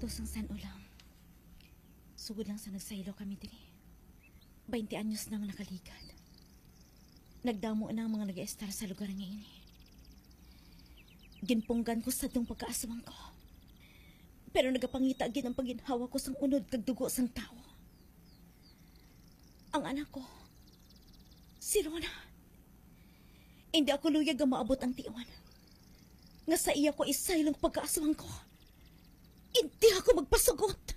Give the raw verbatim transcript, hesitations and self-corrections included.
Utos ang San Ulang. Sugod lang sa nagsaylo kami diri. Bainte anyos nang nakaligad. Nagdamo na ang mga nag-estar sa lugar ngayon. Ginpunggan ko sa dong pagkaaswang ko. Pero nagapangita gin ang paginhawa ko sang unod kag dugo sang tao. Ang anak ko, si Rona. Hindi ako luyag ang maabot ang tiwan. Nga sa iya ko isay lang pagkaaswang ko. Hindi ako magpasugot.